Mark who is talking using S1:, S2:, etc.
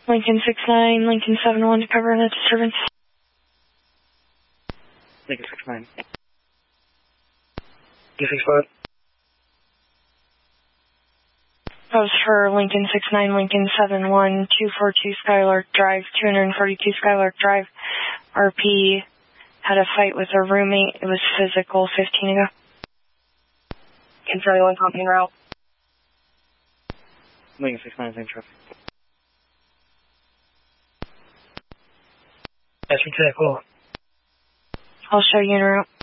S1: Lincoln 69, Lincoln 71 to cover the disturbance.
S2: Lincoln 69. D65.
S1: That was for Lincoln 69, Lincoln 71, 242 Skylark Drive, 242 Skylark Drive. RP had a fight with her roommate. It was physical 15 ago.
S3: Control 1 company route.
S2: Lincoln 69, same traffic.
S3: Yes, we take call.
S1: I'll show you en route.